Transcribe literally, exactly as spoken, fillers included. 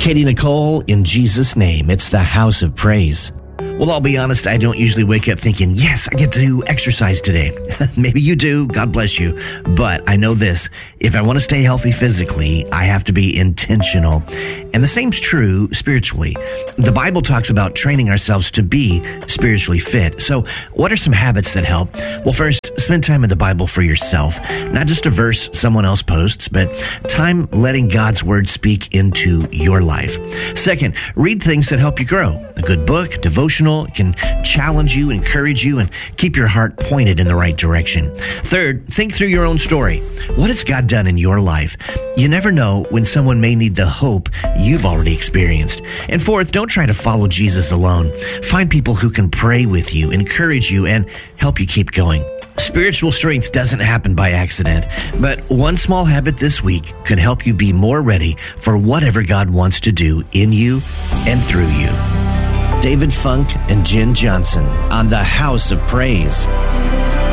Katie Nicole, in Jesus' name, it's the House of Praise. Well, I'll be honest, I don't usually wake up thinking, yes, I get to exercise today. Maybe you do, God bless you. But I know this, if I want to stay healthy physically, I have to be intentional. And the same's true spiritually. The Bible talks about training ourselves to be spiritually fit. So what are some habits that help? Well, first, spend time in the Bible for yourself. Not just a verse someone else posts, but time letting God's word speak into your life. Second, read things that help you grow. A good book, devotional, can challenge you, encourage you, and keep your heart pointed in the right direction. Third, think through your own story. What has God done in your life? You never know when someone may need the hope you've already experienced. And fourth, don't try to follow Jesus alone. Find people who can pray with you, encourage you, and help you keep going. Spiritual strength doesn't happen by accident, but one small habit this week could help you be more ready for whatever God wants to do in you and through you. David Funk and Jen Johnson on the House of Praise.